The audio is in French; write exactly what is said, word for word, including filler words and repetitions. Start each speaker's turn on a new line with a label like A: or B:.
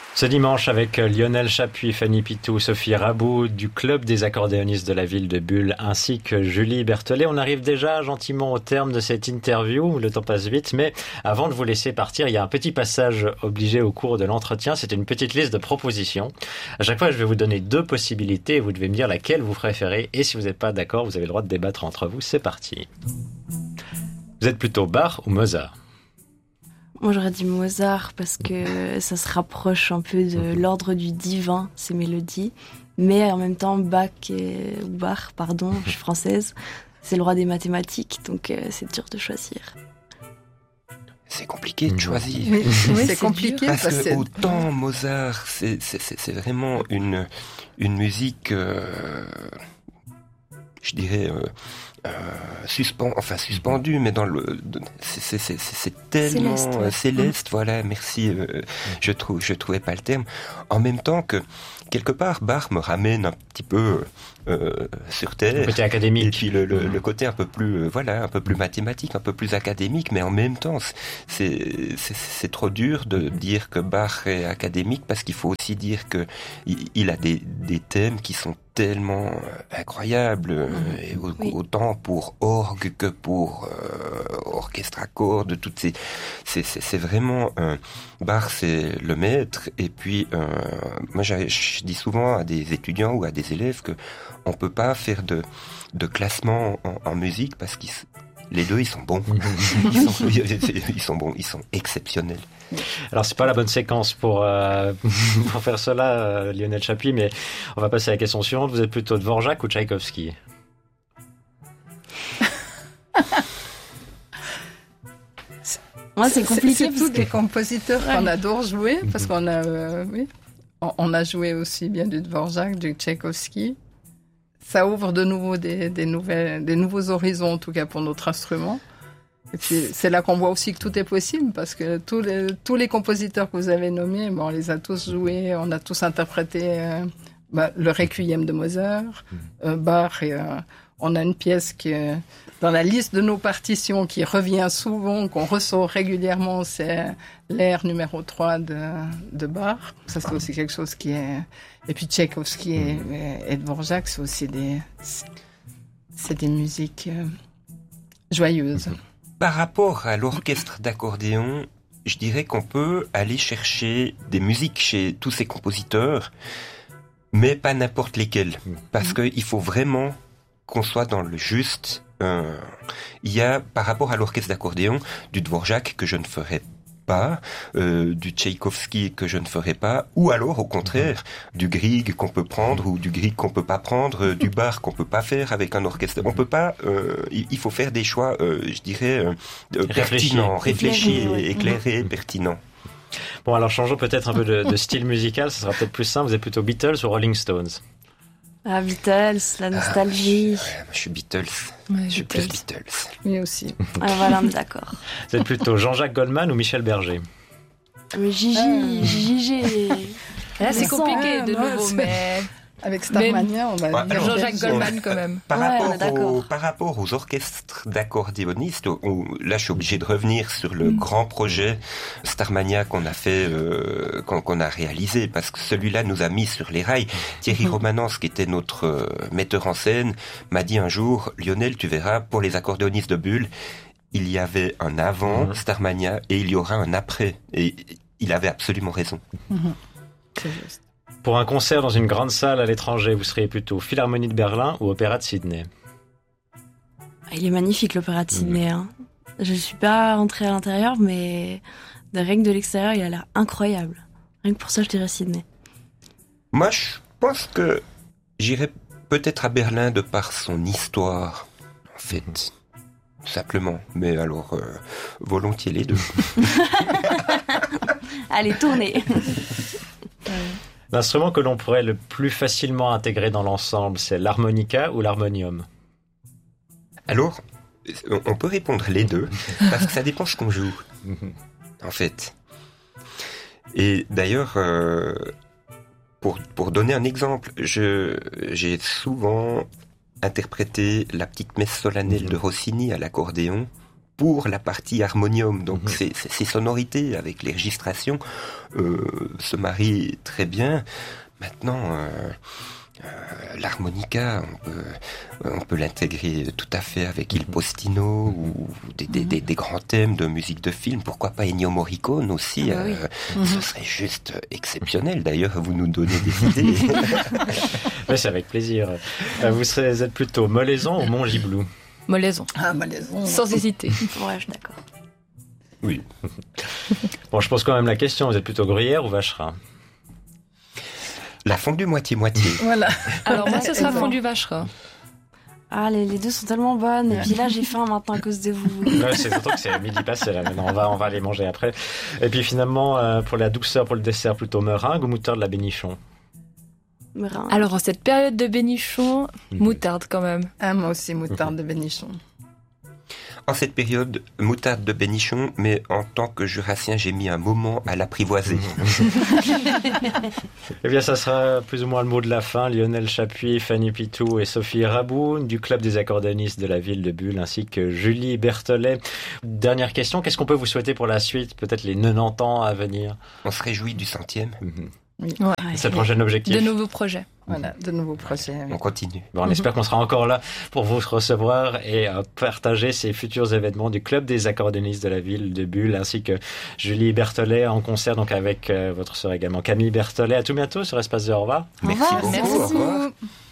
A: Ce dimanche, avec Lionel Chapuis, Fanny Pitou, Sophie Rabou, du Club des accordéonistes de la ville de Bulle, ainsi que Julie Berthelet. On arrive déjà gentiment au terme de cette interview. Le temps passe vite, mais avant de vous laisser partir, il y a un petit passage obligé au cours de l'entretien. C'est une petite liste de propositions. À chaque fois, je vais vous donner deux possibilités et vous devez me dire laquelle vous préférez. Et si vous n'êtes pas d'accord, vous avez le droit de débattre entre vous. C'est parti. Vous êtes plutôt Bach ou Mozart ?
B: Moi, j'aurais dit Mozart parce que ça se rapproche un peu de l'ordre du divin, ces mélodies. Mais en même temps, Bach, et... Bach, pardon, je suis française, c'est le roi des mathématiques, donc euh, c'est dur de choisir.
C: C'est compliqué de choisir.
D: Oui, oui, c'est,
B: c'est
D: compliqué
C: parce,
D: parce
C: que
D: que
C: autant Mozart, c'est, c'est, c'est, c'est vraiment une, une musique, euh, je dirais, euh, euh, suspend, enfin suspendue, mais dans le, c'est, c'est, c'est, c'est tellement
B: céleste,
C: ouais.
B: ouais.
C: céleste, voilà, merci, euh, je trouve, je trouvais pas le terme. En même temps que quelque part, Bach me ramène un petit peu euh, sur terre.
A: Le côté académique.
C: Et puis le, le, le côté un peu plus, euh, voilà, un peu plus mathématique, un peu plus académique, mais en même temps, c'est, c'est, c'est trop dur de dire que Bach est académique parce qu'il faut aussi dire que il, il a des, des thèmes qui sont tellement incroyables, euh, et au,
B: oui.
C: autant pour orgue que pour euh, orchestre à cordes, toutes ces, c'est, c'est, c'est vraiment euh, Bach, c'est le maître. Et puis, euh, moi, je dis souvent à des étudiants ou à des élèves que on peut pas faire de, de classement en, en musique parce qu'ils les deux, ils sont bons. ils, sont, ils sont bons, ils sont exceptionnels.
A: Alors, c'est pas la bonne séquence pour, euh, pour faire cela, euh, Lionel Chapuis, mais on va passer à la question suivante. Vous êtes plutôt Dvorak ou Tchaïkovski ?
B: Moi, c'est compliqué.
D: C'est, c'est
B: parce
D: tous
B: que...
D: des compositeurs
B: ouais.
D: qu'on adore jouer, parce qu'on a, euh, oui, on, on a joué aussi bien du Dvorak, du Tchaïkovski. Ça ouvre de nouveau des, des, nouvelles, des nouveaux horizons, en tout cas pour notre instrument. Et puis, c'est là qu'on voit aussi que tout est possible, parce que tous les, tous les compositeurs que vous avez nommés, bon, on les a tous joués, on a tous interprété euh, bah, le Requiem de Mozart, euh, Bach, et, euh, on a une pièce qui est dans la liste de nos partitions qui revient souvent, qu'on ressort régulièrement, c'est l'air numéro trois de, de Bach. Ça, c'est aussi quelque chose qui est... Et puis Tchaïkovski et, et Dvorak, c'est aussi des... C'est des musiques euh, joyeuses.
C: Par rapport à l'orchestre d'accordéon, je dirais qu'on peut aller chercher des musiques chez tous ces compositeurs, mais pas n'importe lesquels. Parce qu'il faut vraiment qu'on soit dans le juste. Euh, il y a, par rapport à l'orchestre d'accordéon, du Dvorak que je ne ferai pas, euh, du Tchaïkovski que je ne ferai pas, ou alors au contraire, du Grieg qu'on peut prendre ou du Grieg qu'on peut pas prendre, euh, du Bach qu'on peut pas faire avec un orchestre. On peut pas, euh, il, il faut faire des choix, euh, je dirais, euh, pertinents, réfléchis,
B: Éclairé,
C: éclairés, pertinents.
A: Bon, alors changeons peut-être un peu de, de style musical, ce sera peut-être plus simple. Vous êtes plutôt Beatles ou Rolling Stones ?
B: Ah, Beatles, la nostalgie.
C: Ah, ouais, je suis Beatles.
D: Ouais,
C: je suis plus
D: Beatles.
C: Beatles.
D: Oui, aussi.
B: Ah, voilà, d'accord.
A: Vous êtes plutôt Jean-Jacques Goldman ou Michel Berger ?
B: Mais Gigi,
D: Ah.
B: Gigi.
E: Là, c'est compliqué de
D: Ah, non,
E: nouveau,
D: c'est-
E: mais
D: Avec Starmania, on va
C: Ouais,
D: dire
C: alors,
E: Jean-Jacques
D: Berger.
E: Goldman quand même.
C: Par,
B: Ouais, on est
C: rapport
B: d'accord.
C: aux, par rapport aux orchestres d'accordéonistes, où, là je suis obligé de revenir sur le grand projet Starmania qu'on a fait, euh, qu'on, qu'on a réalisé, parce que celui-là nous a mis sur les rails. Thierry Romanens, qui était notre euh, metteur en scène, m'a dit un jour, Lionel, tu verras, pour les accordéonistes de Bulle, il y avait un avant
A: Mhm.
C: Starmania et il y aura un après. Et il avait absolument raison.
D: Mhm. C'est juste.
A: Pour un concert dans une grande salle à l'étranger, vous seriez plutôt Philharmonie de Berlin ou Opéra de Sydney ?
B: Ah, il est magnifique, l'opéra de Sydney. Hein. Je suis pas rentrée à l'intérieur, mais de rien que de l'extérieur, il a l'air incroyable. Rien que pour ça, je dirais Sydney.
C: Moi, je pense que j'irais peut-être à Berlin de par son histoire, en fait. Simplement. Mais alors, euh, volontiers les deux.
B: Allez, tournez.
A: L'instrument que l'on pourrait le plus facilement intégrer dans l'ensemble, c'est l'harmonica ou l'harmonium ?
C: Alors, on peut répondre les deux, parce que ça dépend ce qu'on joue, en fait. Et d'ailleurs, euh, pour, pour donner un exemple, je, j'ai souvent interprété la petite messe solennelle de Rossini à l'accordéon pour la partie harmonium. Donc
A: Mhm.
C: ces, ces sonorités avec les registrations euh, se marient très bien. Maintenant, euh, euh, l'harmonica, on peut, on peut l'intégrer tout à fait avec Il Postino ou des, des, des, des grands thèmes de musique de film. Pourquoi pas Ennio Morricone aussi,
B: Ah bah oui.
C: euh, ce serait juste exceptionnel. D'ailleurs, vous nous donnez des idées.
A: Ouais, c'est avec plaisir. Euh, Vous serez- vous êtes plutôt Molaison ou Montgiblou?
E: Molaison.
D: Ah, malaisant.
E: Sans hésiter.
B: Ouais, je suis d'accord.
C: Oui.
A: Bon, je pose quand même la question, vous êtes plutôt Gruyère ou Vacherin?
C: La fondue moitié-moitié.
D: Voilà.
E: Alors moi, ce sera
D: Exactement.
E: fondu vacherin.
B: Ah, les, les deux sont tellement bonnes. Et puis là, j'ai faim maintenant à cause de vous.
A: Ouais, c'est surtout que c'est midi passé là maintenant, on va, on va aller manger après. Et puis finalement, euh, pour la douceur, pour le dessert, plutôt meringue ou moutarde de la Bénichon?
B: Merin.
E: Alors en cette période de bénichon,
A: Mhm.
E: moutarde quand même.
D: Ah, moi aussi, moutarde de Bénichon.
C: En cette période, moutarde de Bénichon, mais en tant que jurassien, j'ai mis un moment à l'apprivoiser.
A: Eh bien, ça sera plus ou moins le mot de la fin. Lionel Chapuis, Fanny Pitou et Sophie Rabou du club des accordéonistes de la ville de Bulle, ainsi que Julie Berthelet. Dernière question, qu'est-ce qu'on peut vous souhaiter pour la suite? Peut-être les quatre-vingt-dix ans à venir?
C: On se réjouit du centième.
A: Mhm.
E: Ouais.
A: C'est le prochain objectif.
E: De nouveaux projets.
D: Voilà, de nouveaux projets. oui.
C: On continue.
A: Bon, on espère qu'on sera encore là pour vous recevoir et euh, partager ces futurs événements du club des accordéonistes de la ville de Bulle, ainsi que Julie Berthelet en concert, donc avec euh, votre sœur également Camille Berthelet. À tout bientôt sur Espace de Au revoir.
C: Merci
B: revoir.
C: beaucoup.
E: Merci.
C: Au revoir.